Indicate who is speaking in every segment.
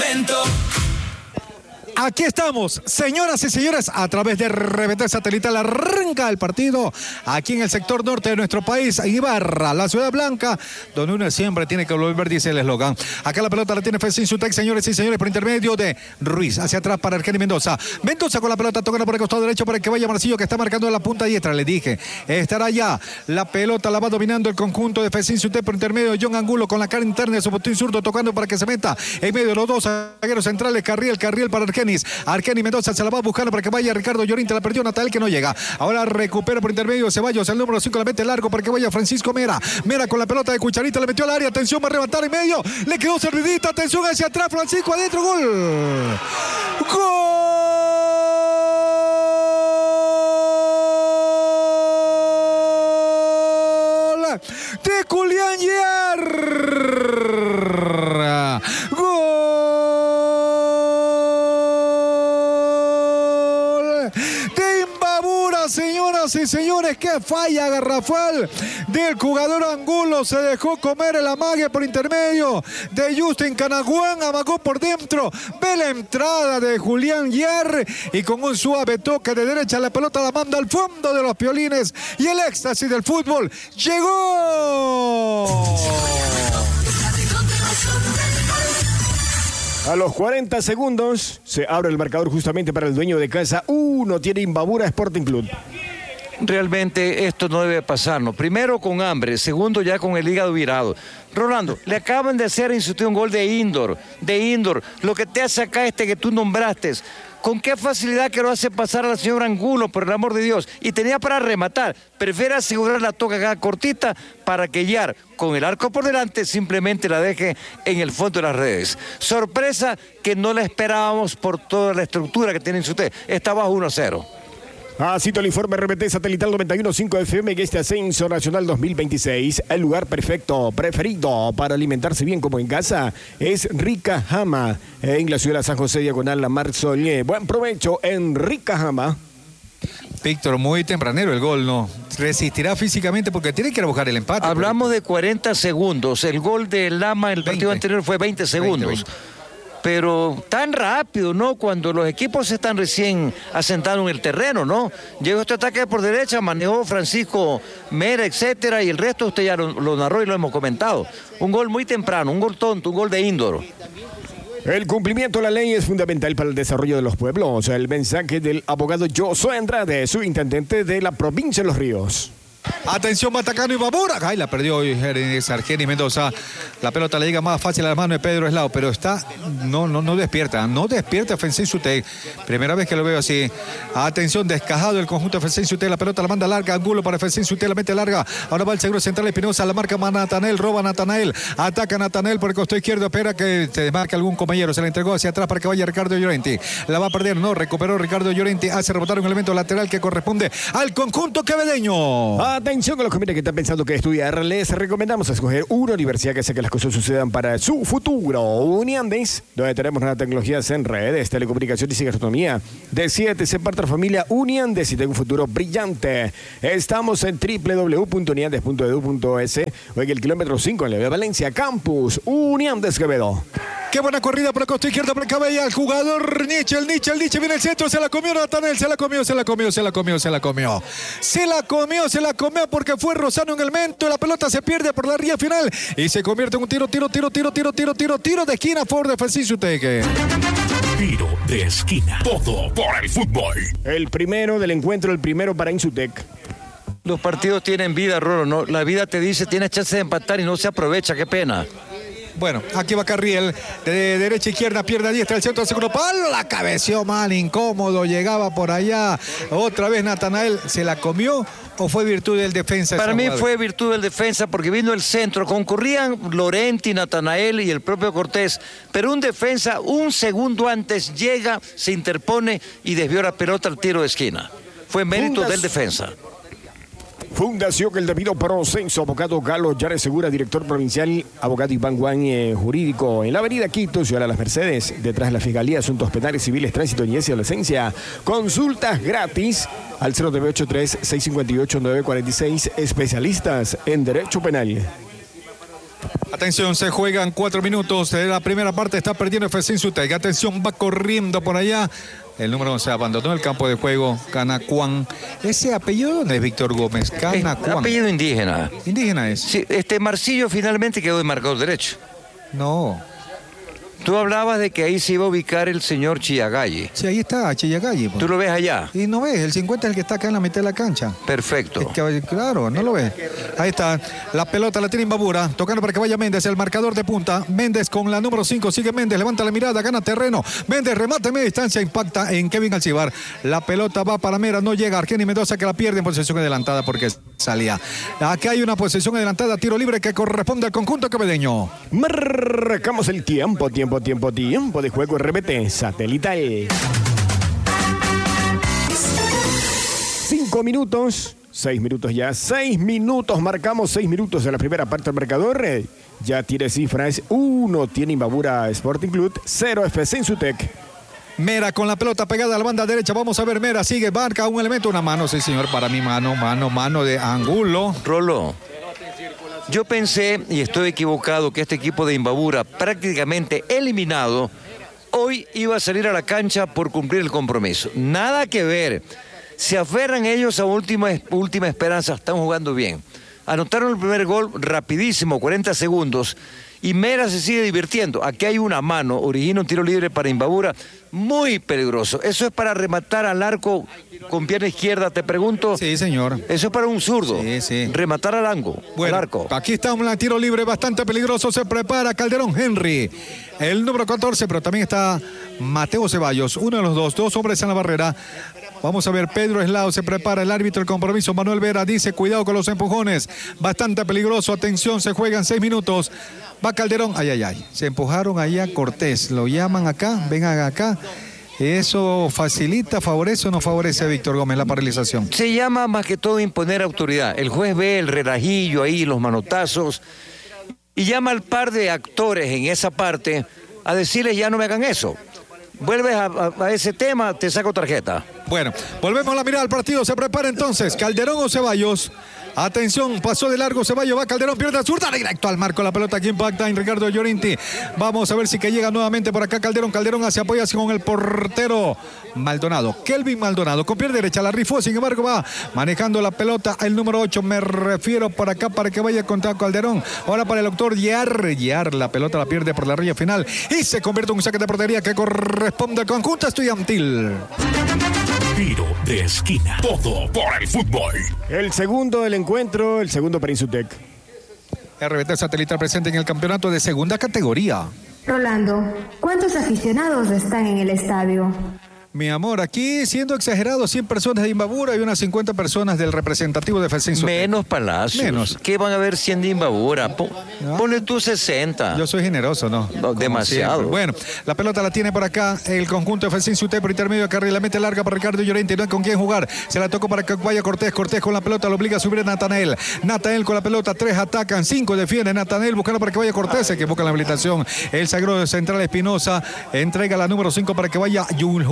Speaker 1: momento.
Speaker 2: Aquí estamos, señoras y señores, a través de RBT Satelital arranca el partido aquí en el sector norte de nuestro país, en Ibarra, la Ciudad Blanca, donde uno siempre tiene que volver, dice el eslogan. Acá la pelota la tiene Fesín Sutec, señores y señores, por intermedio de Ruiz, hacia atrás para Argeni Mendoza. Mendoza con la pelota, tocando por el costado derecho para que vaya Marcillo, que está marcando en la punta diestra, le dije. Estará ya, la pelota la va dominando el conjunto de Fesín Sutec por intermedio de John Angulo con la cara interna de su botín zurdo, tocando para que se meta en medio de los dos zagueros centrales, Carriel para Argeni Mendoza se la va a buscar para que vaya Ricardo Llorente, la perdió Natal que no llega. Ahora recupera por intermedio de Ceballos, el número 5 la mete largo para que vaya Francisco Mera. Mera con la pelota de Cucharita, le metió al área, atención, va a rematar en medio, le quedó servidita, atención hacia atrás, Francisco adentro, gol. ¡Gol! De Julián Guerra. Señoras y señores, qué falla garrafal del jugador Angulo. Se dejó comer el amague por intermedio de Justin Canaguán, amagó por dentro, ve la entrada de Julián Yer y con un suave toque de derecha la pelota la manda al fondo de los piolines y el éxtasis del fútbol llegó.
Speaker 3: A los 40 segundos se abre el marcador justamente para el dueño de casa. Uno tiene Imbabura Sporting Club.
Speaker 4: Realmente esto no debe pasarnos. Primero con hambre, segundo ya con el hígado virado. Rolando, le acaban de hacer un gol de Indoor. Lo que te hace acá que tú nombraste. ¿Con qué facilidad que lo hace pasar a la señora Angulo, por el amor de Dios? Y tenía para rematar. Prefiere asegurar la toca acá cortita para que Yar, con el arco por delante, simplemente la deje en el fondo de las redes. Sorpresa que no la esperábamos por toda la estructura que tiene usted. Está bajo 1-0.
Speaker 3: Cito el informe RBT Satelital 91.5 FM en este ascenso nacional 2026. El lugar perfecto, preferido para alimentarse bien como en casa es Rica Jama en la ciudad de San José, diagonal La Mar Solé. Buen provecho en Rica Jama.
Speaker 2: Víctor, muy tempranero el gol, ¿no? Resistirá físicamente porque tiene que ir a buscar el empate.
Speaker 4: Hablamos de 40 segundos. El gol de Lama el partido anterior fue 20 segundos. 20. Pero tan rápido, ¿no? Cuando los equipos se están recién asentando en el terreno, ¿no? Llegó este ataque por derecha, manejó Francisco Mera, etcétera, y el resto usted ya lo narró y lo hemos comentado. Un gol muy temprano, un gol tonto, un gol de Índoro.
Speaker 3: El cumplimiento de la ley es fundamental para el desarrollo de los pueblos. El mensaje del abogado Josué Andrade, subintendente de la provincia de Los Ríos.
Speaker 2: Atención, va atacando Imbabura. Ay, la perdió hoy Argeni Mendoza. La pelota le llega más fácil a la mano de Pedro Eslao, pero está, no despierta. No despierta Fesín Sutec. Primera vez que lo veo así. Atención, descajado el conjunto de Fesín Sutec. La pelota la manda larga, Angulo para Fesín Sutec, la mete larga. Ahora va el seguro central Espinosa, la marca Natanael, roba Natanael. Ataca Natanael por el costado izquierdo, espera que se desmarque algún compañero. Se la entregó hacia atrás para que vaya Ricardo Llorente. La va a perder, no, recuperó Ricardo Llorente. Hace rebotar un elemento lateral que corresponde al conjunto quevedeño.
Speaker 3: Atención con los jóvenes que están pensando que estudiar. Les recomendamos escoger una universidad que hace que las cosas sucedan para su futuro. Uniandes, donde tenemos nanotecnologías en redes, telecomunicaciones y gastronomía. Decídete ser parte de la familia Uniandes y tenga un futuro brillante. Estamos en www.uniandes.edu.es o en el kilómetro 5 en la vía Valencia, Campus Uniandes Quevedo.
Speaker 2: Qué buena corrida por la costa izquierda para Cabella. El jugador Nichel viene el centro. Se la comió Natanael. Se la comió porque fue rozando en el mento. La pelota se pierde por la ría final y se convierte en un tiro de esquina a favor de Fesín Sutec.
Speaker 1: Tiro de esquina. Todo por el fútbol.
Speaker 3: El primero del encuentro, el primero para Insutec.
Speaker 4: Los partidos tienen vida, Rolo, ¿no? La vida te dice, tienes chance de empatar y no se aprovecha. Qué pena.
Speaker 2: Bueno, aquí va Carriel, de derecha a izquierda, pierna diestra, el centro, segundo palo, la cabeció mal, incómodo, llegaba por allá, otra vez Natanael, ¿se la comió o fue virtud del defensa?
Speaker 4: Para mí fue virtud del defensa porque vino el centro, concurrían Lorenti, Natanael y el propio Cortés, pero un defensa un segundo antes llega, se interpone y desvió la pelota al tiro de esquina. Fue mérito del defensa.
Speaker 3: Fundación El Debido Proceso, abogado Galo Yares Segura, director provincial, abogado Iván Guán, jurídico, en la avenida Quito, Ciudad de las Mercedes, detrás de la Fiscalía, Asuntos Penales, Civiles, Tránsito, Niñez y Adolescencia. Consultas gratis al 0983-658-946, especialistas en Derecho Penal.
Speaker 2: Atención, se juegan 4 minutos de la primera parte. Está perdiendo FC Insutec. Atención, va corriendo por allá. El número 11 abandonó el campo de juego. Canacuán. ¿Ese apellido no es Víctor Gómez? Canacuán.
Speaker 4: Apellido indígena.
Speaker 2: ¿Indígena es?
Speaker 4: Sí, Marcillo finalmente quedó de marcador derecho.
Speaker 2: No.
Speaker 4: Tú hablabas de que ahí se iba a ubicar el señor Chillagalle.
Speaker 2: Sí, ahí está, Chillagalle.
Speaker 4: ¿Tú lo ves allá?
Speaker 2: Y no ves, el 50 es el que está acá en la mitad de la cancha.
Speaker 4: Perfecto.
Speaker 2: Claro, no lo ves. Ahí está, la pelota la tiene Imbabura, tocando para que vaya Méndez, el marcador de punta. Méndez con la número 5, sigue Méndez, levanta la mirada, gana terreno. Méndez remata en media distancia, impacta en Kevin Alcibar. La pelota va para Mera, no llega Argeni Mendoza, que la pierde en posesión adelantada porque salía. Aquí hay una posesión adelantada, tiro libre que corresponde al conjunto cabedeño.
Speaker 3: Marcamos el tiempo de juego RBT satelital. 5 minutos, 6 minutos ya, 6 minutos, marcamos 6 minutos de la primera parte del marcador. Ya tiene cifras, 1 tiene Imbabura Sporting Club, 0 FC Insutec.
Speaker 2: Mera con la pelota pegada a la banda derecha. Vamos a ver, Mera sigue, marca un elemento, una mano, sí señor, para mí mano de Angulo.
Speaker 4: Rolo, yo pensé, y estoy equivocado, que este equipo de Imbabura, prácticamente eliminado, hoy iba a salir a la cancha por cumplir el compromiso. Nada que ver. Se aferran ellos a última esperanza, están jugando bien. Anotaron el primer gol rapidísimo, 40 segundos, y Mera se sigue divirtiendo. Aquí hay una mano, origina un tiro libre para Imbabura, muy peligroso. Eso es para rematar al arco con pierna izquierda, te pregunto.
Speaker 2: Sí, señor.
Speaker 4: Eso es para un zurdo.
Speaker 2: Sí.
Speaker 4: Rematar al ángulo,
Speaker 2: bueno,
Speaker 4: al arco.
Speaker 2: Aquí está un tiro libre bastante peligroso, se prepara Calderón Henry, el número 14, pero también está Mateo Ceballos, uno de los dos hombres en la barrera. Vamos a ver, Pedro Eslao se prepara, el árbitro del compromiso, Manuel Vera, dice cuidado con los empujones, bastante peligroso, atención, se juegan 6 minutos, va Calderón, ay, se empujaron allá a Cortés, lo llaman acá, vengan acá, ¿eso facilita, favorece o no favorece a Víctor Gómez la paralización?
Speaker 4: Se llama más que todo imponer autoridad, el juez ve el relajillo ahí, los manotazos, y llama al par de actores en esa parte a decirles ya no me hagan eso. Vuelves a ese tema, te saco tarjeta.
Speaker 2: Bueno, volvemos a la mirada al partido. Se prepara entonces Calderón o Ceballos. Atención, pasó de largo Ceballos, va Calderón, pierde la zurda, directo al marco, la pelota aquí impacta en Ricardo Llorenti. Vamos a ver si que llega nuevamente por acá Calderón hace apoya con el portero Maldonado, Kelvin Maldonado, con pierna derecha, la rifó, sin embargo va manejando la pelota el número 8, me refiero por acá para que vaya contra Calderón. Ahora para el doctor Guiar, la pelota la pierde por la raya final y se convierte en un saque de portería que corresponde al conjunto estudiantil.
Speaker 1: Tiro de esquina. Todo por el fútbol.
Speaker 3: El segundo del encuentro, el segundo para Insutec.
Speaker 2: RBT Satelital presente en el campeonato de segunda categoría.
Speaker 5: Rolando, ¿cuántos aficionados están en el estadio?
Speaker 2: Mi amor, aquí siendo exagerado, 100 personas de Imbabura y unas 50 personas del representativo de FC Insutec.
Speaker 4: Menos Palacios.
Speaker 2: Menos.
Speaker 4: ¿Qué van a ver 100 de Imbabura?
Speaker 2: ¿No?
Speaker 4: Ponle tú 60.
Speaker 2: Yo soy generoso, ¿no?
Speaker 4: No, demasiado.
Speaker 2: Siempre. Bueno, la pelota la tiene por acá el conjunto de FC Insutec por intermedio de carril. La mete larga para Ricardo Llorenti, no hay con quién jugar. Se la tocó para que vaya Cortés. Cortés con la pelota lo obliga a subir a Natanael. Natanael con la pelota, 3 atacan, 5 defienden. Natanael buscando para que vaya Cortés. Se equivoca en la habilitación. El sagrado central Espinosa entrega la número 5 para que vaya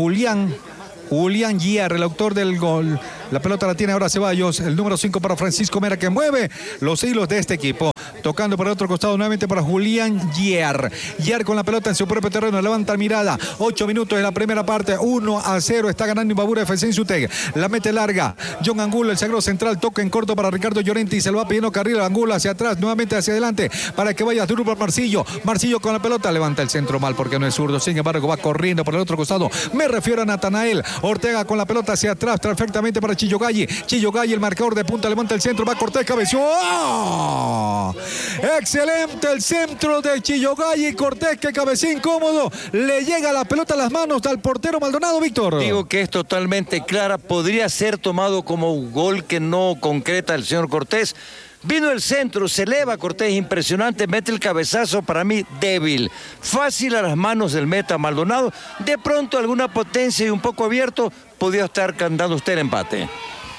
Speaker 2: Julián Guiar, el autor del gol. La pelota la tiene ahora Ceballos, el número 5 para Francisco Mera, que mueve los hilos de este equipo. Tocando por el otro costado nuevamente para Julián Guiar. Guiar con la pelota en su propio terreno, levanta mirada. 8 minutos en la primera parte, 1-0. Está ganando Imbabura FC Insutec. La mete larga. John Angulo, el sagrado central, toca en corto para Ricardo Llorenti. Se lo va pidiendo carril. Angulo hacia atrás, nuevamente hacia adelante para que vaya Turbo Marcillo. Marcillo con la pelota, levanta el centro mal porque no es zurdo. Sin embargo, va corriendo por el otro costado. Me refiero a Natanael. Ortega con la pelota hacia atrás, perfectamente para Chillo Galli, el marcador de punta, levanta el centro, va Cortés, cabeció. ¡Oh! Excelente el centro de Chillo Galli, Cortés que cabeció incómodo, le llega la pelota a las manos al portero Maldonado, Víctor.
Speaker 4: Digo que es totalmente clara, podría ser tomado como un gol que no concreta el señor Cortés. Vino el centro, se eleva Cortés, impresionante, mete el cabezazo, para mí débil, fácil a las manos del meta Maldonado, de pronto alguna potencia y un poco abierto, podía estar cantando usted el empate.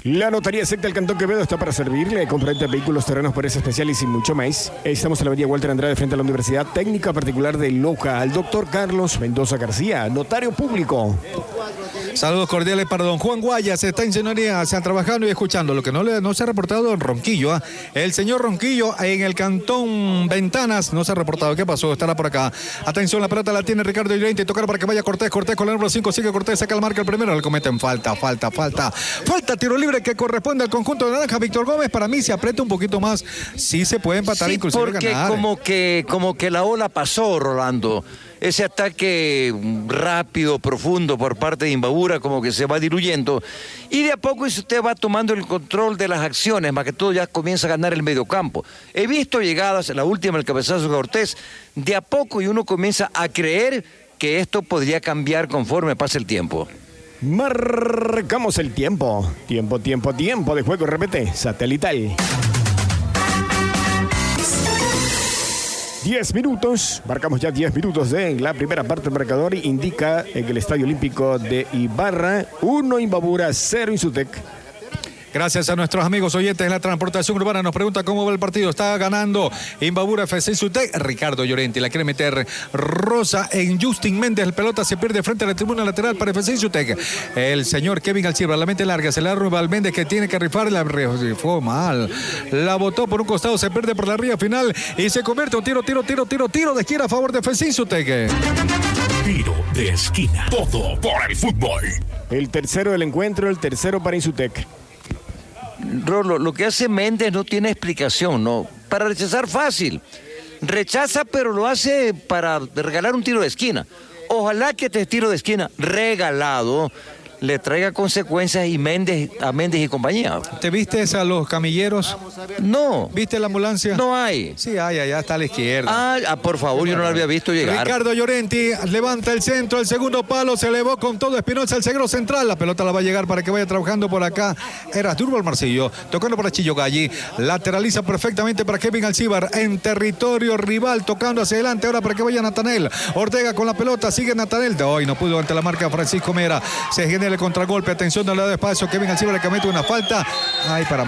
Speaker 3: La Notaría Secta del Cantón Quevedo está para servirle. Compra-venta de vehículos, terrenos, por especiales y mucho más. Estamos en la avenida Walter Andrade frente a la Universidad Técnica Particular de Loja. Al doctor Carlos Mendoza García, notario público.
Speaker 2: Saludos cordiales para don Juan Guayas. Está en señoría, se han trabajando y escuchando. Lo que no se ha reportado don Ronquillo. El señor Ronquillo en el Cantón Ventanas no se ha reportado. ¿Qué pasó? Estará por acá. Atención, la pelota la tiene Ricardo Llorente. Tocar para que vaya Cortés. Cortés con el número 5. Sigue Cortés, saca la marca el primero. Le cometen falta. Tiro libre que corresponde al conjunto de naranja. Víctor Gómez, para mí se aprieta un poquito más. Sí se puede empatar,
Speaker 4: sí,
Speaker 2: inclusive
Speaker 4: porque
Speaker 2: ganar.
Speaker 4: Como que la ola pasó, Rolando. Ese ataque rápido, profundo por parte de Imbabura como que se va diluyendo. Y de a poco si usted va tomando el control de las acciones, más que todo ya comienza a ganar el mediocampo. He visto llegadas, la última, el cabezazo de Cortés, de a poco y uno comienza a creer que esto podría cambiar conforme pase el tiempo.
Speaker 3: Marcamos el tiempo. Tiempo de juego, repete, satelital. 10 minutos, marcamos ya 10 minutos de la primera parte del marcador. Indica en el Estadio Olímpico de Ibarra, 1 Imbabura, 0 Insutec.
Speaker 2: Gracias a nuestros amigos oyentes de la transportación urbana. Nos pregunta cómo va el partido. Está ganando Imbabura FC Insutec. Ricardo Llorente la quiere meter Rosa en Justin Méndez. El pelota se pierde frente a la tribuna lateral para FC Insutec. El señor Kevin Alcibra, la mente larga, se la arruba al Méndez que tiene que rifar. La rifó mal. La botó por un costado, se pierde por la ría final y se convierte en tiro de esquina a favor de FC Insutec.
Speaker 1: Tiro de esquina. Todo por el fútbol.
Speaker 3: El tercero del encuentro, el tercero para Insutec.
Speaker 4: Rolo, lo que hace Méndez no tiene explicación, ¿no? Para rechazar fácil. Rechaza, pero lo hace para regalar un tiro de esquina. Ojalá que este tiro de esquina regalado le traiga consecuencias y a Méndez y compañía.
Speaker 2: ¿Te vistes a los camilleros?
Speaker 4: No.
Speaker 2: ¿Viste la ambulancia?
Speaker 4: No hay.
Speaker 2: Sí, hay, allá está a la izquierda.
Speaker 4: Por favor, yo no la había visto llegar.
Speaker 2: Ricardo Llorenti levanta el centro, el segundo palo, se elevó con todo Espinosa, el zaguero central. La pelota la va a llegar para que vaya trabajando por acá. Era Durval Marcillo, tocando para Chillo Galli. Lateraliza perfectamente para Kevin Alcíbar en territorio rival, tocando hacia adelante. Ahora para que vaya Natanel Ortega con la pelota, sigue Natanel. Hoy no pudo ante la marca Francisco Mera. Se genera el contragolpe, atención, no le da espacio. Kevin Alcíbar que mete una falta. Ay, para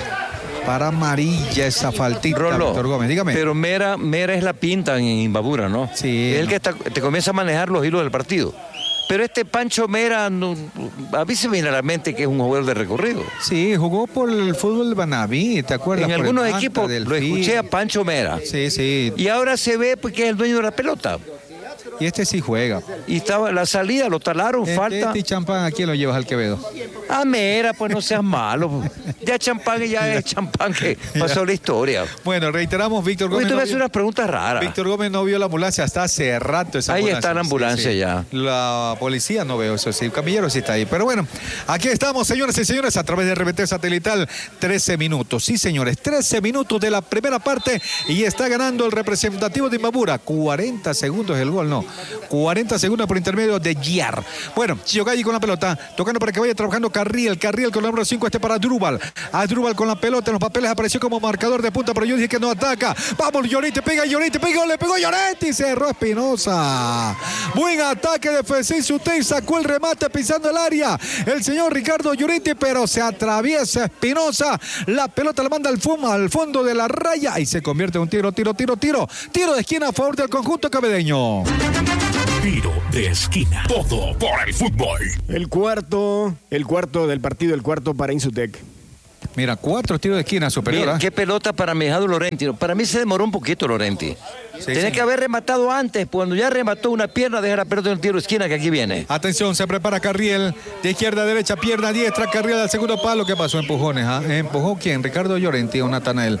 Speaker 2: amarilla esa faltita, Víctor Gómez, dígame.
Speaker 4: Pero Mera es la pinta en Imbabura, ¿no?
Speaker 2: Sí.
Speaker 4: Es el que te comienza a manejar los hilos del partido. Pero este Pancho Mera, a mí se me viene a la mente que es un jugador de recorrido.
Speaker 2: Sí, jugó por el fútbol de Banaví, ¿te acuerdas?
Speaker 4: En algunos equipos lo escuché a Pancho Mera.
Speaker 2: Sí.
Speaker 4: Y ahora se ve porque es el dueño de la pelota.
Speaker 2: Y este sí juega.
Speaker 4: Y estaba la salida, lo talaron, falta.
Speaker 2: Este champán, ¿a quién lo llevas al Quevedo?
Speaker 4: A Mera, pues no seas malo. Ya champán ya es champán que pasó la historia.
Speaker 2: Bueno, reiteramos, Víctor Gómez.
Speaker 4: Tú me haces unas preguntas raras.
Speaker 2: Víctor Gómez no vio la ambulancia hasta hace rato. Esa
Speaker 4: ahí
Speaker 2: ambulancia.
Speaker 4: Está la ambulancia ya.
Speaker 2: La policía no veo eso, sí. Camillero sí está ahí. Pero bueno, aquí estamos, señoras y señores, a través de RBT Satelital. 13 minutos. Sí, señores, 13 minutos de la primera parte y está ganando el representativo de Imbabura. 40 segundos el gol, no. 40 segundos por intermedio de Giar. Bueno, Chiogalli con la pelota, tocando para que vaya trabajando Carriel con el número 5, para Durval. Durval con la pelota, en los papeles apareció como marcador de punta, pero yo dije que no ataca. Vamos, Llorente, pega, le pegó Llorente y cerró Espinosa. Buen ataque de FC Insutec, sacó el remate pisando el área. El señor Ricardo Llorente, pero se atraviesa Espinosa. La pelota la manda al fondo de la raya y se convierte en un tiro de esquina a favor del conjunto cabedeño.
Speaker 1: Tiro de esquina. Todo por el fútbol.
Speaker 3: El cuarto del partido, el cuarto para Insutec.
Speaker 2: Mira, 4 tiros de esquina superior.
Speaker 4: Mira, qué pelota para Mejado Lorenti. Para mí se demoró un poquito Lorenti. Tenía que haber rematado antes. Cuando ya remató una pierna, deja la pelota en el tiro de esquina que aquí viene.
Speaker 2: Atención, se prepara Carriel. De izquierda a derecha, pierna diestra. Carriel al segundo palo. ¿Qué pasó? Empujones. ¿Empujó quién? Ricardo Llorenti o Natanael.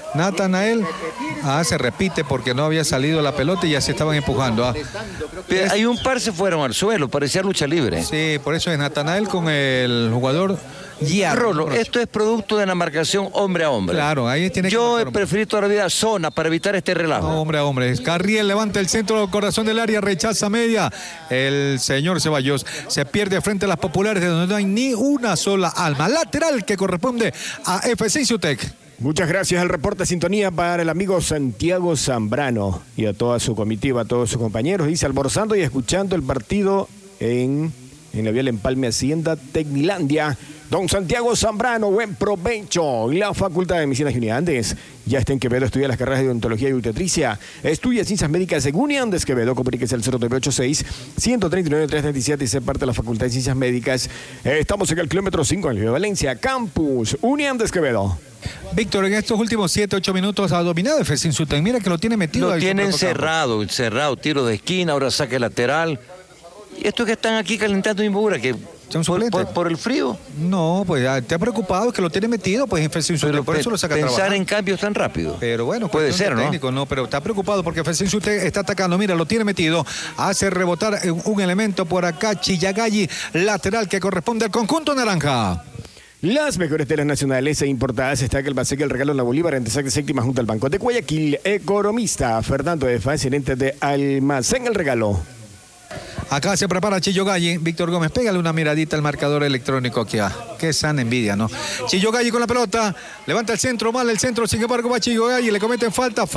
Speaker 2: Se repite porque no había salido la pelota y ya se estaban empujando.
Speaker 4: Hay un par se fueron al suelo, parecía lucha libre.
Speaker 2: Sí, por eso es Natanael con el jugador
Speaker 4: Rolo, esto es producto de la marcación hombre a hombre.
Speaker 2: Claro, ahí tiene que
Speaker 4: Yo he preferido toda la vida zona para evitar este relajo.
Speaker 2: No, hombre a hombre. Carriel levanta el centro, corazón del área, rechaza media. El señor Ceballos se pierde frente a las populares de donde no hay ni una sola alma. Lateral que corresponde a FC Insutec.
Speaker 3: Muchas gracias al reporte de sintonía para el amigo Santiago Zambrano y a toda su comitiva, a todos sus compañeros. Dice almorzando y escuchando el partido en en la vía Empalme Hacienda, Tecnilandia. Don Santiago Zambrano, buen provecho. La Facultad de Medicina Uniandes ya está en Quevedo, estudia las carreras de odontología y obstetricia. Estudia ciencias médicas en Uniandes Quevedo. Comuníquese al 0986-139-337 y se parte de la Facultad de Ciencias Médicas. Estamos en el kilómetro 5 en el de Valencia, Campus Uniandes Quevedo.
Speaker 2: Víctor, en estos últimos 7-8 minutos ha dominado el Fesinsutek. Mira que lo tiene metido.
Speaker 4: Lo tiene encerrado, tiro de esquina, ahora saque lateral. Y estos que están aquí calentando Imbabura, que
Speaker 2: ¿son suplentes?
Speaker 4: Por el frío.
Speaker 2: No, pues te ha preocupado que lo tiene metido, pues en Fesinsutek, por eso lo saca a trabajar.
Speaker 4: Pensar en cambios tan rápido.
Speaker 2: Pero bueno,
Speaker 4: puede ser,
Speaker 2: técnico, ¿no? Pero está preocupado porque Fesinsutek está atacando. Mira, lo tiene metido. Hace rebotar un elemento por acá, Chillagay, lateral que corresponde al conjunto naranja.
Speaker 3: Las mejores telas nacionales e importadas está que el Baseque el regalo en la Bolívar en Tesac séptima junto al Banco de Guayaquil. Economista Fernando Efa, gerente de Almacén el Regalo.
Speaker 2: Acá se prepara Chillogay. Víctor Gómez, pégale una miradita al marcador electrónico aquí. Qué sana envidia, ¿no? Chillogay con la pelota. Levanta el centro, mal el centro. Sin embargo, va Chillogay y le cometen falta a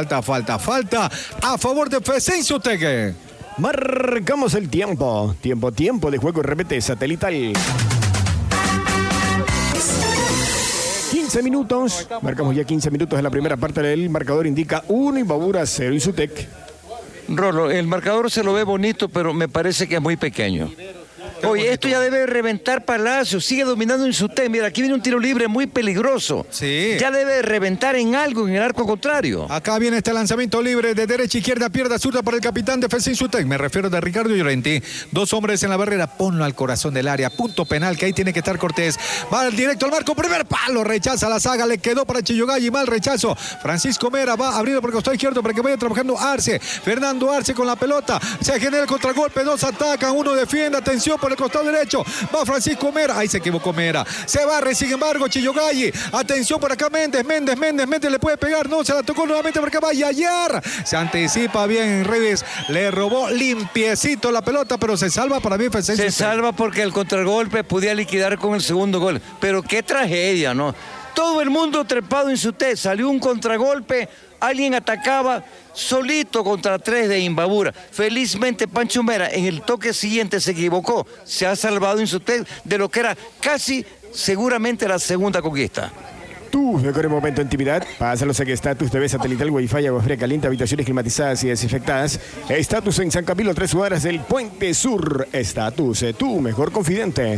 Speaker 2: favor de Fesinsutek.
Speaker 3: Marcamos el tiempo. Tiempo de juego. Repete, satelital. 15 minutos. Marcamos ya 15 minutos de la primera parte del marcador. Indica 1 Imbabura, 0 Insutec.
Speaker 4: Rolo, el marcador se lo ve bonito, pero me parece que es muy pequeño. Oye, esto ya debe reventar Palacio, sigue dominando Insutec. Mira, aquí viene un tiro libre muy peligroso.
Speaker 2: Sí.
Speaker 4: Ya debe reventar en algo en el arco contrario.
Speaker 2: Acá viene este lanzamiento libre de derecha, izquierda, pierda, zurda para el capitán de Fesinsutek. Me refiero de Ricardo Llorenti. 2 hombres en la barrera, ponlo al corazón del área. Punto penal, que ahí tiene que estar Cortés. Va directo al marco, primer palo, rechaza la saga, le quedó para Chillogay, mal rechazo. Francisco Mera va abriendo por el costado izquierdo para que vaya trabajando Arce. Fernando Arce con la pelota. Se genera el contragolpe, 2 atacan, 1 defiende, atención por el costado derecho, va Francisco Mera, ahí se equivocó Mera, se barre, sin embargo Chillogay, atención por acá Méndez le puede pegar, no, se la tocó nuevamente por acá, va Yayar, se anticipa bien Reves, le robó limpiecito la pelota, pero se salva para mí Fesinsutek.
Speaker 4: Se salva porque el contragolpe podía liquidar con el segundo gol, pero qué tragedia, ¿no? Todo el mundo trepado en su té, salió un contragolpe, alguien atacaba solito contra 3 de Imbabura. Felizmente Pancho Mera en el toque siguiente se equivocó, se ha salvado en su té de lo que era casi seguramente la segunda conquista.
Speaker 3: Tu mejor momento en intimidad. Pásalo a que Estatus TV satelital, Wi-Fi, agua fría caliente, habitaciones climatizadas y desinfectadas. Estatus en San Camilo, 3 cuadras del Puente Sur. Estatus, tu mejor confidente.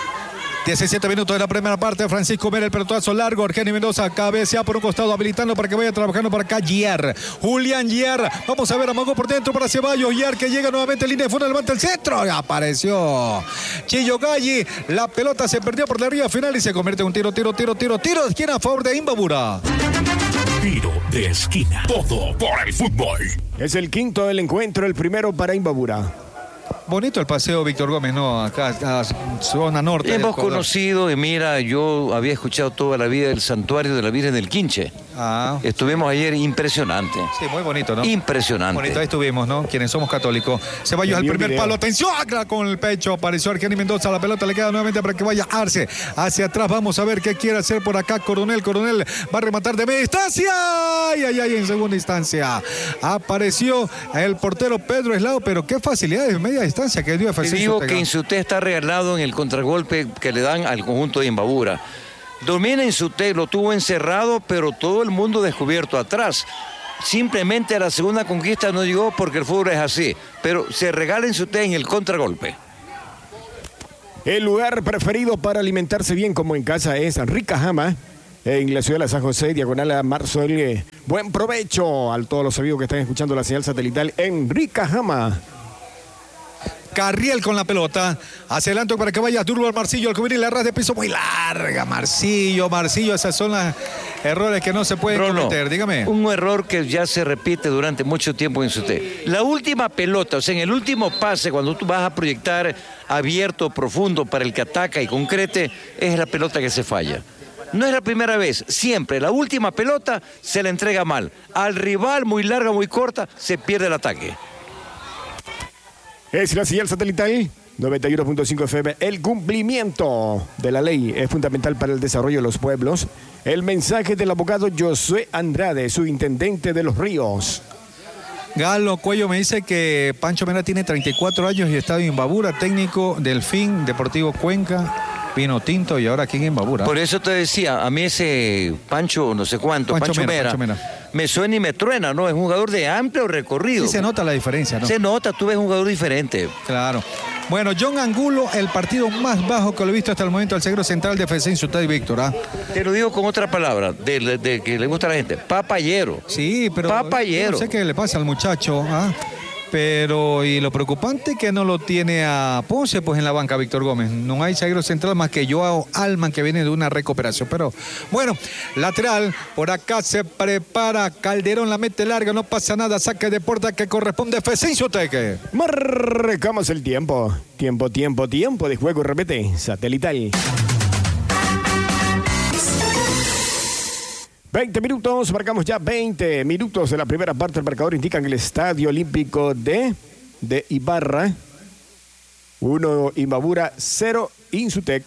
Speaker 2: 17 minutos de la primera parte. Francisco Mera, el pelotazo largo. Argenio Mendoza cabecea por un costado, habilitando para que vaya trabajando para acá Gier. Julián Gier. Vamos a ver, amagó por dentro para Ceballos. Gier que llega nuevamente en línea de fondo, levanta el centro. Apareció Chillogay. La pelota se perdió por la ría final y se convierte en un tiro de esquina a favor de Imbabura.
Speaker 1: Tiro de esquina. Todo por el fútbol.
Speaker 3: Es el quinto del encuentro, el primero para Imbabura.
Speaker 2: Bonito el paseo, Víctor Gómez, ¿no? Acá, a zona norte.
Speaker 4: Hemos conocido, y mira, yo había escuchado toda la vida el santuario de la Virgen del Quinche. Estuvimos ayer, impresionante.
Speaker 2: Sí, muy bonito, ¿no?
Speaker 4: Impresionante.
Speaker 2: Bonito, ahí estuvimos, ¿no? Quienes somos católicos. Ceballos al primer palo, atención, con el pecho, apareció Argenio Mendoza, la pelota le queda nuevamente para que vaya Arce. Hacia atrás, vamos a ver qué quiere hacer por acá Coronel va a rematar de media distancia. Ay, en segunda instancia. Apareció el portero Pedro Eslao, pero qué facilidad de media distancia que dio
Speaker 4: Te digo que Insutec está regalado en el contragolpe que le dan al conjunto de Imbabura. Domina Insutec, lo tuvo encerrado, pero todo el mundo descubierto atrás. Simplemente a la segunda conquista no llegó porque el fútbol es así, pero se regala Insutec en el contragolpe.
Speaker 3: El lugar preferido para alimentarse bien como en casa es Ricajama, en la ciudad de San José, diagonal a Marzo. Buen provecho a todos los amigos que están escuchando la señal satelital en Ricajama.
Speaker 2: Carriel con la pelota. Hacia adelante para que vaya Durval Marcillo. El juvenil, la ras de piso muy larga. Marcillo. Esas son los errores que no se pueden cometer. Dígame.
Speaker 4: Un error que ya se repite durante mucho tiempo en Insutec. La última pelota, o sea, en el último pase, cuando tú vas a proyectar abierto, profundo para el que ataca y concrete, es la pelota que se falla. No es la primera vez, siempre la última pelota se la entrega mal. Al rival, muy larga, muy corta, se pierde el ataque.
Speaker 3: Es la señal satelital 91.5 FM. El cumplimiento de la ley es fundamental para el desarrollo de los pueblos. El mensaje del abogado Josué Andrade, subintendente de Los Ríos.
Speaker 2: Galo Cuello me dice que Pancho Mena tiene 34 años y está en Imbabura, técnico del FIN Deportivo Cuenca, Pino Tinto y ahora aquí en Imbabura.
Speaker 4: Por eso te decía, a mí ese Pancho, no sé cuánto, Pancho Mena, me suena y me truena, ¿no? Es un jugador de amplio recorrido.
Speaker 2: Sí se nota la diferencia, ¿no?
Speaker 4: Se nota, tú ves un jugador diferente.
Speaker 2: Claro. Bueno, John Angulo, el partido más bajo que lo he visto hasta el momento al zaguero central de FCN Ciudad y Víctor, ¿ah?
Speaker 4: Te lo digo con otra palabra, de que le gusta a la gente, papayero.
Speaker 2: Sí, pero
Speaker 4: papayero.
Speaker 2: No sé qué le pasa al muchacho, ¿ah? Pero, y lo preocupante que no lo tiene a Ponce, pues en la banca, Víctor Gómez. No hay zaguero central más que Joao Alman, que viene de una recuperación. Pero, bueno, lateral, por acá se prepara Calderón, la mete larga, no pasa nada, saque de puerta que corresponde a FCN Ciuteque.
Speaker 3: Marcamos el tiempo. Tiempo de juego, repete, satelital. 20 minutos, marcamos ya 20 minutos de la primera parte. El marcador indica en el Estadio Olímpico de Ibarra. 1 Imbabura, 0 Insutec.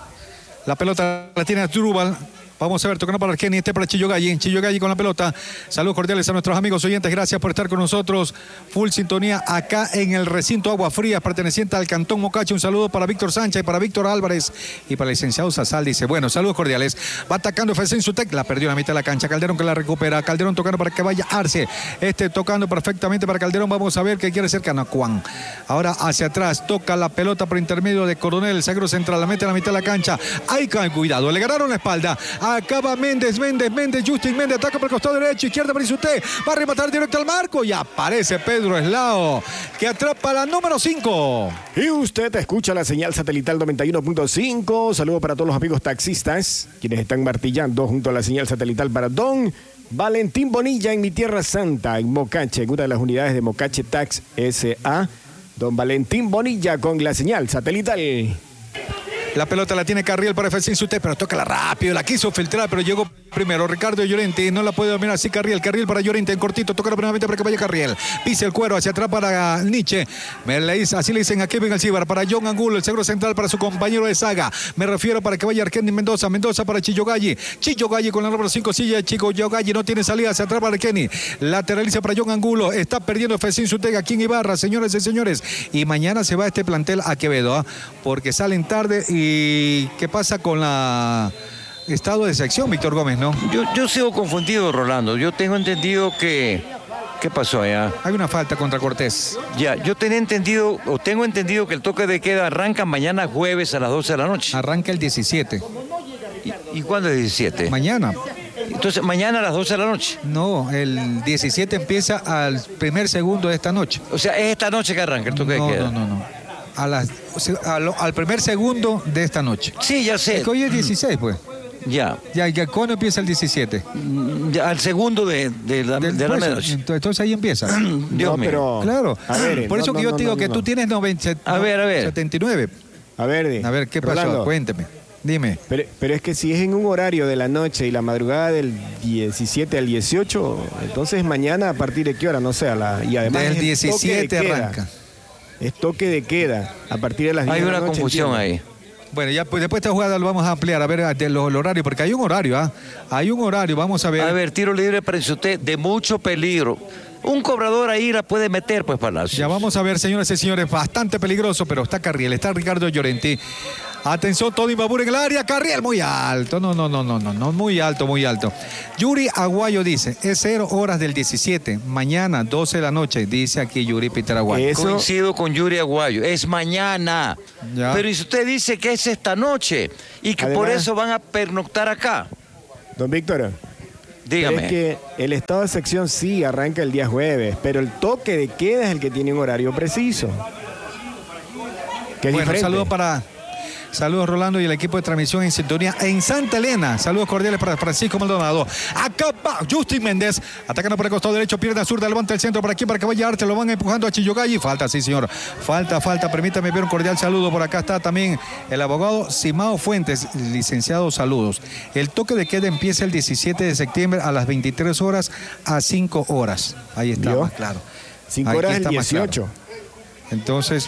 Speaker 2: La pelota la tiene Asdrúbal. Vamos a ver, tocando para Argeni, para Chillo Galli. Chillo Galli con la pelota. Saludos cordiales a nuestros amigos oyentes. Gracias por estar con nosotros. Full sintonía acá en el recinto Agua Fría, perteneciente al Cantón Mocache. Un saludo para Víctor Sánchez y para Víctor Álvarez y para el licenciado Sazal. Dice, bueno, saludos cordiales. Va atacando FCN Ciuteque. La perdió en la mitad de la cancha. Calderón que la recupera. Calderón tocando para que vaya Arce. Tocando perfectamente para Calderón. Vamos a ver qué quiere hacer Canacuán. Ahora hacia atrás. Toca la pelota por intermedio de Coronel. El zaguero central. La mete en la mitad de la cancha. Hay cuidado. Le ganaron la espalda. Acaba Méndez, Justin Méndez, ataca por el costado derecho, izquierda para Insute, va a rematar directo al marco y aparece Pedro Eslao, que atrapa la número 5.
Speaker 3: Y usted escucha la señal satelital 91.5. Saludo para todos los amigos taxistas, quienes están martillando junto a la señal satelital para Don Valentín Bonilla en mi tierra santa, en Mocache, en una de las unidades de Mocache Tax S.A. Don Valentín Bonilla con la señal satelital.
Speaker 2: La pelota la tiene Carriel para FCN Ciuteque, pero tócala rápido, la quiso filtrar, pero llegó primero Ricardo Llorente, no la puede dominar así Carriel para Llorente en cortito, toca primeramente para que vaya Carriel, pisa el cuero hacia atrás para Nietzsche, así le dicen a Kevin Alcibar, para John Angulo, el seguro central para su compañero de saga, me refiero para que vaya Arkenny Mendoza para Chillo Galli con la número 5, Chillo Galli no tiene salida, hacia atrás para Arkenny, lateraliza para John Angulo, está perdiendo FCN Ciuteque aquí en Ibarra, señores y señores, y mañana se va este plantel a Quevedo, porque salen tarde. ¿Y qué pasa con la estado de sección, Víctor Gómez, no?
Speaker 4: Yo sigo confundido, Rolando. Yo tengo entendido que... ¿Qué pasó allá?
Speaker 2: Hay una falta contra Cortés.
Speaker 4: Ya, yo tengo entendido que el toque de queda arranca mañana jueves a las 12 de la noche.
Speaker 2: Arranca el 17.
Speaker 4: ¿Y cuándo es el 17?
Speaker 2: Mañana.
Speaker 4: Entonces, mañana a las 12 de la noche.
Speaker 2: No, el 17 empieza al primer segundo de esta noche.
Speaker 4: O sea, es esta noche que arranca el toque de queda.
Speaker 2: No. Al primer segundo de esta noche.
Speaker 4: Sí, ya sé.
Speaker 2: Es que hoy es 16, pues.
Speaker 4: Ya.
Speaker 2: ¿Cuándo empieza el 17?
Speaker 4: Ya, al segundo de la medianoche.
Speaker 2: Entonces ahí empieza.
Speaker 4: Dios mío.
Speaker 3: Pero,
Speaker 2: claro.
Speaker 3: Ver,
Speaker 2: por eso que yo te digo que tú tienes 79.
Speaker 3: A ver,
Speaker 2: ¿qué pasó?
Speaker 3: Rolando,
Speaker 2: cuénteme. Dime.
Speaker 3: Pero es que si es en un horario de la noche y la madrugada del 17 al 18, entonces mañana a partir de qué hora, no sé, y además
Speaker 2: del 17 arranca.
Speaker 3: Es toque de queda a partir de las 10
Speaker 4: Hay
Speaker 3: de la
Speaker 4: una
Speaker 3: noche,
Speaker 4: confusión ahí.
Speaker 2: Bueno, ya pues, después de esta jugada lo vamos a ampliar, a ver el horario, porque hay un horario, Hay un horario, vamos a ver.
Speaker 4: A ver, tiro libre para usted de mucho peligro. Un cobrador ahí la puede meter, pues, Palacio.
Speaker 2: Ya vamos a ver, señoras y señores, bastante peligroso, pero está Carriel, está Ricardo Llorente. Atención, todo Imbabura en el área, Carriel muy alto, no, muy alto. Yuri Aguayo dice, es 0 horas del 17, mañana 12 de la noche, dice aquí Yuri Peter Aguayo.
Speaker 4: Coincido con Yuri Aguayo, es mañana.
Speaker 2: Ya.
Speaker 4: Pero y si usted dice que es esta noche y que por eso van a pernoctar acá.
Speaker 3: Don Víctor,
Speaker 4: dígame.
Speaker 3: Es que el estado de sección sí arranca el día jueves, pero el toque de queda es el que tiene un horario preciso.
Speaker 2: Bueno, saludos Rolando y el equipo de transmisión en sintonía en Santa Elena. Saludos cordiales para Francisco Maldonado. Acá va Justin Méndez, atacando por el costado derecho, pierna zurda, levanta el centro por aquí para que vaya Arte, lo van empujando a Chillo Galli. Falta, sí señor. Falta. Permítame ver un cordial saludo. Por acá está también el abogado Simao Fuentes, licenciado, saludos. El toque de queda empieza el 17 de septiembre a las 23 horas a 5 horas. Ahí está, más claro.
Speaker 3: 5 horas el 18.
Speaker 2: Entonces,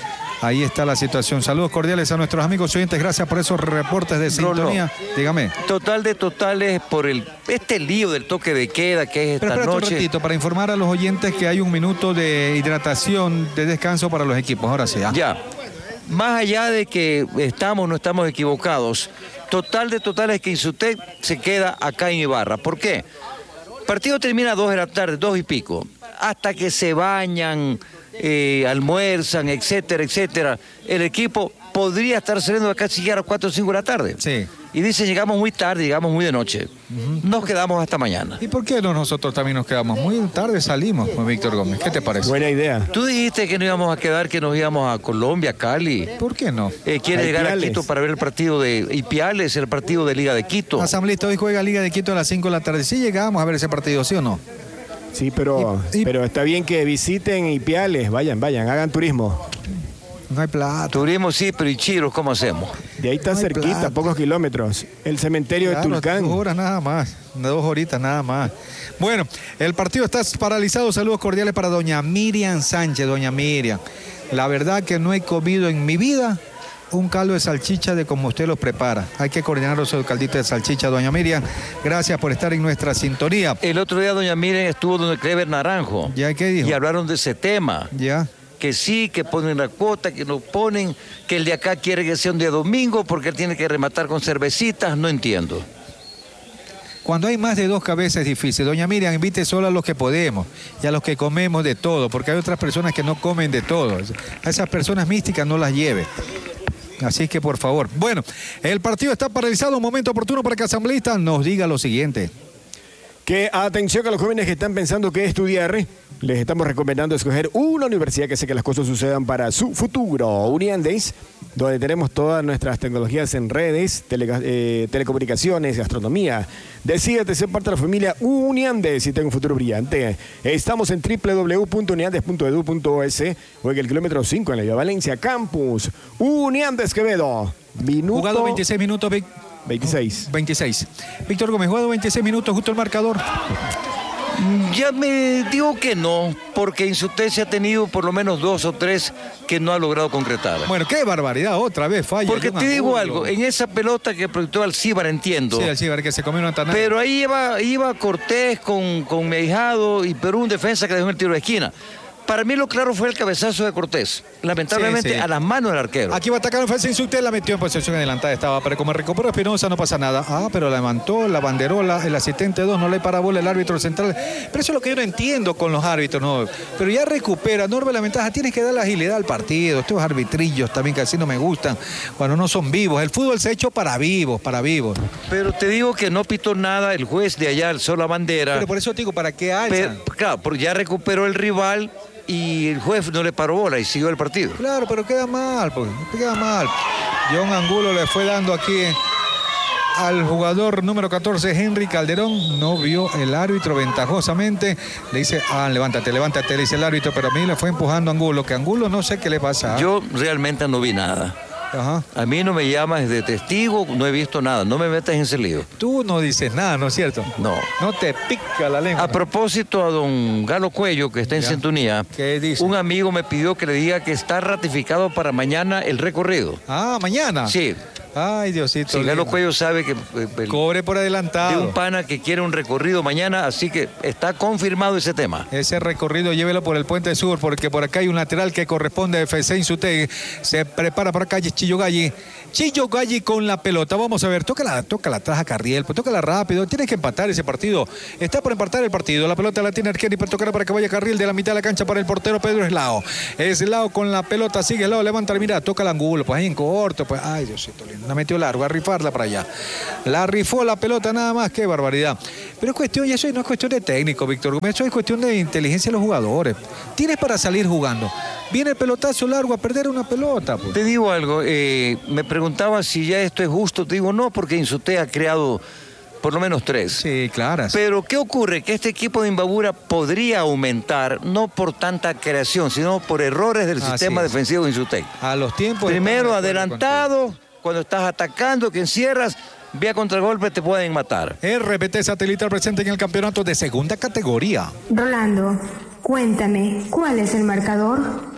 Speaker 2: Ahí está la situación. Saludos cordiales a nuestros amigos oyentes. Gracias por esos reportes de sintonía. Dígame.
Speaker 4: Total de totales por este lío del toque de queda que es
Speaker 2: Pero
Speaker 4: esta noche.
Speaker 2: Un ratito para informar a los oyentes que hay un minuto de hidratación, de descanso para los equipos. Ahora sí.
Speaker 4: Ya. Más allá de que estamos o no estamos equivocados, total de totales que Insutec se queda acá en Ibarra. ¿Por qué? El partido termina a 2 de la tarde, 2 y pico. Hasta que se bañan, almuerzan, etcétera, etcétera. El equipo podría estar saliendo de acá si llegara a 4 o 5 de la tarde.
Speaker 2: Sí.
Speaker 4: Y dicen, llegamos muy tarde, llegamos muy de noche. Nos quedamos hasta mañana.
Speaker 2: ¿Y por qué no nosotros también nos quedamos? Muy tarde salimos, Víctor Gómez. ¿Qué te parece?
Speaker 3: Buena idea.
Speaker 4: Tú dijiste que no íbamos a quedar, que nos íbamos a Colombia, Cali.
Speaker 2: ¿Por qué no?
Speaker 4: Quiere llegar a
Speaker 3: Ipiales.
Speaker 4: Quito para ver el partido de Ipiales, el partido de Liga de Quito.
Speaker 2: Asambleísta, hoy juega Liga de Quito a las 5 de la tarde. ¿Sí llegamos a ver ese partido, sí o no?
Speaker 3: Sí, pero está bien que visiten Ipiales. Vayan, hagan turismo.
Speaker 2: No hay plata.
Speaker 4: Turismo sí, pero ¿y Chiros cómo hacemos?
Speaker 3: De ahí está
Speaker 2: No hay
Speaker 3: cerquita,
Speaker 2: plata.
Speaker 3: pocos kilómetros. El cementerio de Tulcán.
Speaker 2: 2 horas nada más. 2 horitas nada más. Bueno, el partido está paralizado. Saludos cordiales para doña Miriam Sánchez. Doña Miriam, la verdad que no he comido en mi vida un caldo de salchicha de como usted los prepara. Hay que coordinar el caldito de salchicha, doña Miriam. Gracias por estar en nuestra sintonía.
Speaker 4: El otro día doña Miren estuvo donde Clever Naranjo.
Speaker 2: ¿Ya qué dijo?
Speaker 4: Y hablaron de ese tema.
Speaker 2: Ya.
Speaker 4: Que sí, que ponen la cuota, que no ponen, que el de acá quiere que sea un día domingo porque él tiene que rematar con cervecitas, no entiendo.
Speaker 2: Cuando hay más de 2 cabezas es difícil. Doña Miriam, invite solo a los que podemos y a los que comemos de todo, porque hay otras personas que no comen de todo. A esas personas místicas no las lleve. Así que por favor. Bueno, el partido está paralizado. Un momento oportuno para que el asambleísta nos diga lo siguiente.
Speaker 3: Que atención a los jóvenes que están pensando qué estudiar. Les estamos recomendando escoger una universidad que hace que las cosas sucedan para su futuro. Uniandes, donde tenemos todas nuestras tecnologías en redes, telecomunicaciones, gastronomía. Decídete ser parte de la familia Uniandes y tenga un futuro brillante. Estamos en www.uniandes.edu.es o en el kilómetro 5 en la Vía Valencia Campus. Uniandes Quevedo.
Speaker 2: Jugado 26 minutos,
Speaker 3: 26.
Speaker 2: 26. Víctor Gómez, jugado 26 minutos, justo el marcador.
Speaker 4: Ya me digo que no, porque Insutec se ha tenido por lo menos 2 o 3 que no ha logrado concretar.
Speaker 2: Bueno, qué barbaridad, otra vez falla.
Speaker 4: Porque
Speaker 2: John
Speaker 4: te digo
Speaker 2: Angulo.
Speaker 4: algo, en esa pelota que proyectó Alcíbar entiendo.
Speaker 2: Sí, el Cibar que se comió una tanada.
Speaker 4: Pero ahí iba Cortés con mi ahijado y Perú un defensa que dejó el tiro de esquina. Para mí lo claro fue el cabezazo de Cortés. Lamentablemente
Speaker 2: Sí.
Speaker 4: a las manos del arquero.
Speaker 2: Aquí va a atacar en ofensa Insutec, la metió en posición adelantada, estaba, pero como recuperó Espinosa no pasa nada. Ah, pero la levantó la banderola, el asistente 2, no le para bola el árbitro central. Pero eso es lo que yo no entiendo con los árbitros, no. Pero ya recupera, no la ventaja, tienes que dar la agilidad al partido. Estos arbitrillos también que así no me gustan, cuando no son vivos. El fútbol se ha hecho para vivos, para vivos.
Speaker 4: Pero te digo que no pitó nada, el juez de allá alzó la bandera.
Speaker 2: Pero por eso te digo, ¿para qué alzan?
Speaker 4: Claro, porque ya recuperó el rival y el juez no le paró bola y siguió el partido.
Speaker 2: Claro, pero queda mal, pues, queda mal. John Angulo le fue dando aquí al jugador número 14, Henry Calderón. No vio el árbitro ventajosamente. Le dice, levántate, le dice el árbitro, pero a mí le fue empujando a Angulo, que Angulo no sé qué le pasa.
Speaker 4: Yo realmente no vi nada.
Speaker 2: Ajá.
Speaker 4: A mí no me llamas de testigo, no he visto nada, no me metas en ese lío.
Speaker 2: Tú no dices nada, ¿no es cierto?
Speaker 4: No.
Speaker 2: No te pica la lengua.
Speaker 4: A propósito a don Galo Cuello, que está en
Speaker 2: Ya.
Speaker 4: sintonía,
Speaker 2: ¿Qué dice?
Speaker 4: un amigo me pidió que le diga que está ratificado para mañana el recorrido.
Speaker 2: Mañana.
Speaker 4: Sí,
Speaker 2: Ay, Diosito.
Speaker 4: sí, Galo
Speaker 2: lindo.
Speaker 4: Cuello sabe que
Speaker 2: Cobre por
Speaker 4: de
Speaker 2: adelantado.
Speaker 4: un pana que quiere un recorrido mañana, así que está confirmado ese tema.
Speaker 2: Ese recorrido llévelo por el Puente Sur, porque por acá hay un lateral que corresponde a FC Insutec. Se prepara para acá Chillo Galli. Chillo Galli con la pelota. Vamos a ver, tócala atrás a Carriel, pues tócala rápido. Tienes que empatar ese partido. Está por empatar el partido. La pelota la tiene Arqueri para tocar para que vaya Carriel de la mitad de la cancha para el portero Pedro Eslao. Eslao con la pelota, sigue Eslao, levanta, mira, toca el ángulo, pues ahí en corto, pues, ay, Diosito lindo. La metió largo, a rifarla para allá. La rifó la pelota nada más, qué barbaridad. Pero es cuestión, y eso no es cuestión de técnico, Víctor Gómez, eso es cuestión de inteligencia de los jugadores. Tienes para salir jugando. Viene el pelotazo largo a perder una pelota, pues.
Speaker 4: Te digo algo, me preguntaba si ya esto es justo, te digo no, porque Insutec ha creado por lo menos 3.
Speaker 2: Sí, claro.
Speaker 4: Pero ¿qué ocurre? Que este equipo de Imbabura podría aumentar, no por tanta creación, sino por errores del sistema
Speaker 2: es.
Speaker 4: defensivo de Insutec.
Speaker 2: A los tiempos.
Speaker 4: Primero
Speaker 2: estamos de acuerdo
Speaker 4: adelantado, cuando estás atacando, que encierras, vía contragolpe te pueden matar.
Speaker 2: RPT Satelital presente en el campeonato de segunda categoría.
Speaker 5: Rolando, cuéntame, ¿cuál es el marcador?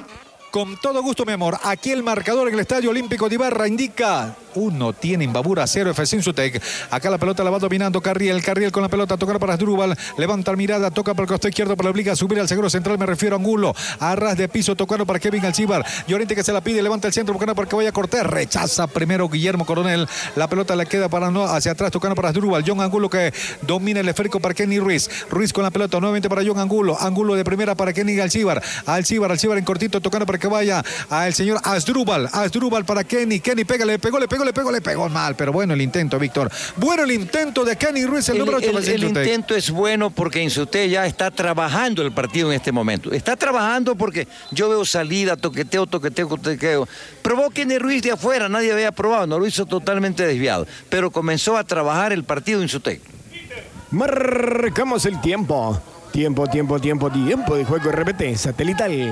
Speaker 2: Con todo gusto, mi amor. Aquí el marcador en el Estadio Olímpico de Ibarra indica 1 tiene Imbabura, 0 FC Insutec. Acá la pelota la va dominando Carriel con la pelota, tocar para Asdrúbal, levanta mirada, toca para el costado izquierdo, pero obliga a subir al seguro central, me refiero a Angulo, a ras de piso, tocando para Kevin Alcibar, Llorente que se la pide, levanta el centro, buscando para que vaya a Cortés, rechaza primero Guillermo Coronel, la pelota le queda para no, hacia atrás, tocando para Asdrúbal, John Angulo que domina el esférico para Kenny Ruiz con la pelota, nuevamente para John Angulo de primera para Kenny Alcibar en cortito, tocando para que vaya al señor Asdrúbal para Kenny pega, le pegó mal, pero bueno el intento, Víctor. Bueno el intento de Kenny Ruiz, el número 8.
Speaker 4: El intento es bueno porque Insutec ya está trabajando el partido en este momento. Está trabajando porque yo veo salida, toqueteo. Probó Kenny Ruiz de afuera, nadie había probado, no lo hizo totalmente desviado, pero comenzó a trabajar el partido Insutec.
Speaker 3: Marcamos el tiempo. Tiempo de juego RPT satelital.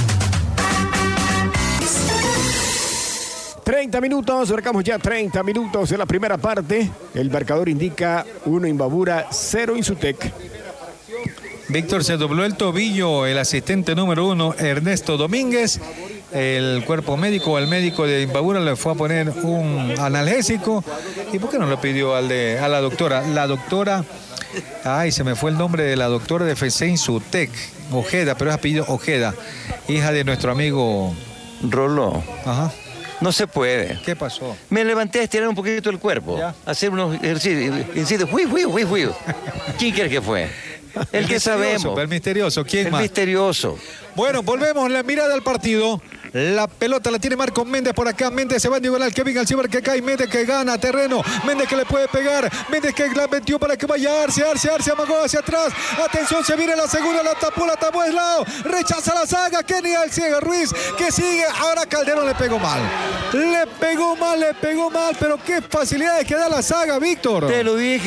Speaker 3: 30 minutos, marcamos ya 30 minutos en la primera parte. El marcador indica 1 Imbabura, 0 Insutec.
Speaker 2: Víctor, se dobló el tobillo el asistente número 1, Ernesto Domínguez. El cuerpo médico, el médico de Imbabura le fue a poner un analgésico. ¿Y por qué no lo pidió a la doctora? La doctora, se me fue el nombre de la doctora de FC Insutec, Ojeda, pero es apellido Ojeda, hija de nuestro amigo
Speaker 4: Roló.
Speaker 2: Ajá.
Speaker 4: No se puede.
Speaker 2: ¿Qué pasó?
Speaker 4: Me levanté a estirar un poquito el cuerpo. ¿Ya? Hacer unos ejercicios. ¿Quién crees que fue? El que sabemos.
Speaker 2: El misterioso. ¿Quién más?
Speaker 4: El misterioso.
Speaker 2: Bueno, volvemos la mirada al partido. La pelota la tiene Marcos Méndez por acá. Méndez se va a diagonal. Kevin Alcibar que cae. Méndez que gana terreno. Méndez que le puede pegar. Méndez que la metió para que vaya Arce amagó hacia atrás. Atención, se viene la segunda. La tapó de lado. Rechaza la saga. Kenny Alcibar Ruiz que sigue. Ahora Calderón le pegó mal. Le pegó mal. Pero qué facilidades que da la saga, Víctor.
Speaker 4: Te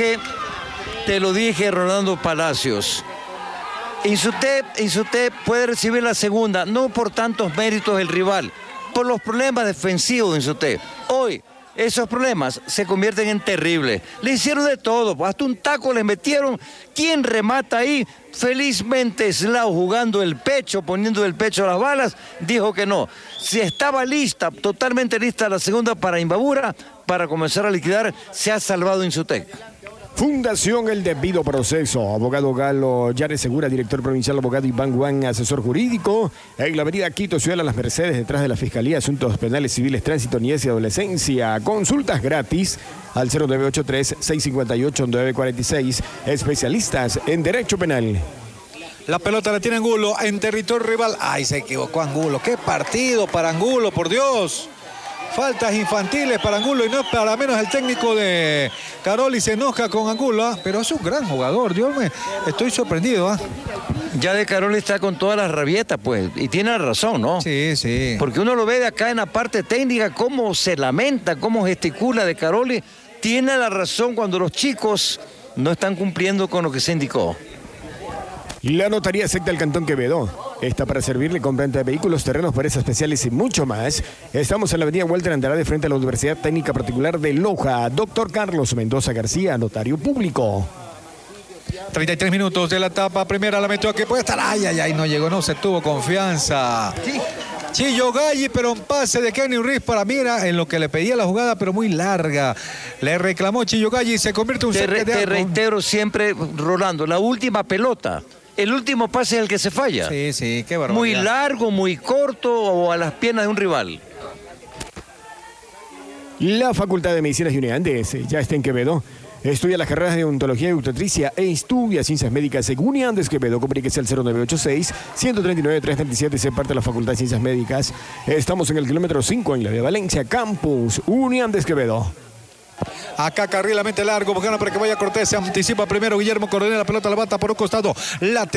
Speaker 4: lo dije, Rolando Palacios. Insutec puede recibir la segunda, no por tantos méritos del rival, por los problemas defensivos de Insutec. Hoy, esos problemas se convierten en terribles. Le hicieron de todo, hasta un taco le metieron. ¿Quién remata ahí? Felizmente Slao, jugando el pecho, poniendo el pecho a las balas, dijo que no. Si estaba totalmente lista la segunda para Imbabura, para comenzar a liquidar, se ha salvado Insutec.
Speaker 3: Fundación El Debido Proceso. Abogado Galo Yares Segura, director provincial, abogado Iván Guán, asesor jurídico. En la avenida Quito, Ciudad de las Mercedes, detrás de la Fiscalía, Asuntos Penales, Civiles, Tránsito, Niñez y Adolescencia. Consultas gratis al 0983-658-946. Especialistas en Derecho Penal.
Speaker 2: La pelota la tiene Angulo en territorio rival. Se equivocó Angulo. ¡Qué partido para Angulo, por Dios! Faltas infantiles para Angulo y no para menos el técnico de Caroli se enoja con Angulo, pero es un gran jugador, estoy sorprendido.
Speaker 4: Ya de Caroli está con todas las rabietas, pues, y tiene razón, ¿no?
Speaker 2: Sí.
Speaker 4: Porque uno lo ve de acá en la parte técnica, cómo se lamenta, cómo gesticula de Caroli. Tiene la razón cuando los chicos no están cumpliendo con lo que se indicó.
Speaker 3: La notaría secta del Cantón Quevedo está para servirle con venta de vehículos, terrenos, paredes especiales y mucho más. Estamos en la avenida Walter Andrade frente a la Universidad Técnica Particular de Loja. Doctor Carlos Mendoza García, notario público.
Speaker 2: 33 minutos de la etapa primera, la metió que puede estar. No llegó, no se tuvo confianza. Sí. Chillo Galli, pero un pase de Kenny Ruiz para Mira en lo que le pedía la jugada, pero muy larga. Le reclamó Chillo Galli y se convierte en un saque de arco.
Speaker 4: Te reitero siempre, Rolando, la última pelota. El último pase es el que se falla.
Speaker 2: Sí, qué barbaridad.
Speaker 4: Muy largo, muy corto o a las piernas de un rival.
Speaker 3: La Facultad de Medicinas de Uniandes ya está en Quevedo. Estudia las carreras de odontología y obstetricia e estudia ciencias médicas en Uniandes Quevedo. Comuníquese al 0986-139-337 y se parte de la Facultad de Ciencias Médicas. Estamos en el kilómetro 5 en la de Valencia, Campus Uniandes Quevedo.
Speaker 2: Acá carril la mente largo, buscando para que vaya Cortés, se anticipa primero Guillermo Coronel, la pelota la bata por un costado,